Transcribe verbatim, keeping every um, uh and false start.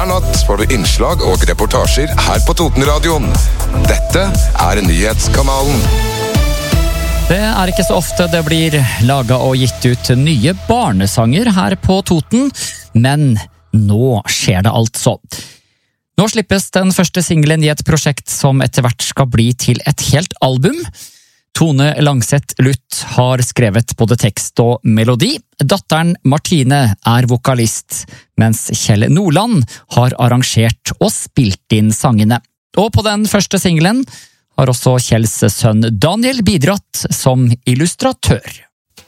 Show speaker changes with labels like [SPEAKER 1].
[SPEAKER 1] Hver natt får du innslag og reportasjer her på Totenradioen. Dette er Nyhetskanalen.
[SPEAKER 2] Det er ikke så ofte det blir laget og gitt ut nye barnesanger her på Toten, men nå skjer det altså. Nå slippes den første singelen i et prosjekt som etter hvert skal bli til et helt album. Tone Langseth Luth har skrevet både tekst og melodi. Datteren Martine er vokalist, mens Kjell Nordland har arrangert og spilt inn sangene. Og på den første singelen har også Kjells sønn Daniel bidratt som illustratør.